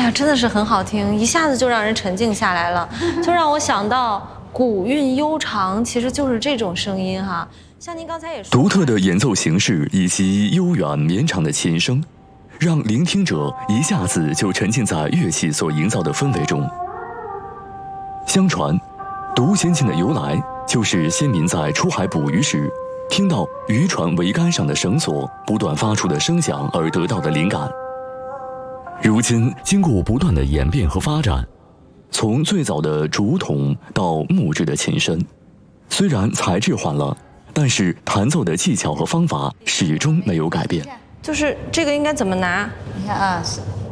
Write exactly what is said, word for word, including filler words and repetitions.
呀，真的是很好听，一下子就让人沉静下来了，就让我想到古韵悠长，其实就是这种声音哈。像您刚才也说， 独特的演奏形式以及悠远绵长的琴声，让聆听者一下子就沉浸在乐器所营造的氛围中。相传，独弦琴的由来就是先民在出海捕鱼时，听到渔船桅杆上的绳索不断发出的声响而得到的灵感。如今，经过不断的演变和发展，从最早的竹筒到木质的琴身，虽然材质换了，但是弹奏的技巧和方法始终没有改变。 就是这个应该怎么拿？ 你看啊，是